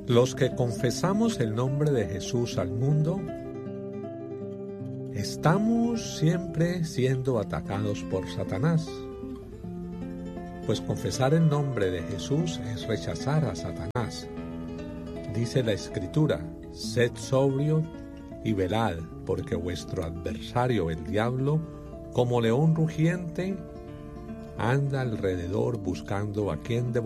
Los que confesamos el nombre de Jesús al mundo, estamos siempre siendo atacados por Satanás. Pues confesar el nombre de Jesús es rechazar a Satanás. Dice la Escritura: sed sobrio y velad, porque vuestro adversario el diablo, como león rugiente, anda alrededor buscando a quien devorar.